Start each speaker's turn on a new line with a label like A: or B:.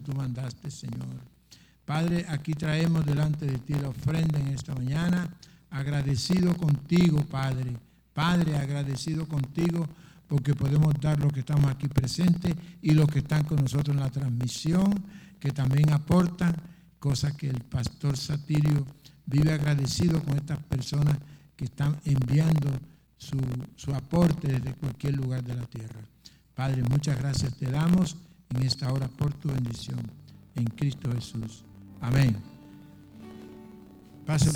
A: tú mandaste, Señor. Padre, aquí traemos delante de ti la ofrenda en esta mañana, agradecido contigo, Padre. Padre, agradecido contigo porque podemos dar lo que estamos aquí presentes y los que están con nosotros en la transmisión, que también aportan, cosas que el pastor Satirio vive agradecido con estas personas que están enviando su aporte desde cualquier lugar de la tierra. Padre, muchas gracias te damos en esta hora por tu bendición en Cristo Jesús. Amén. Pase.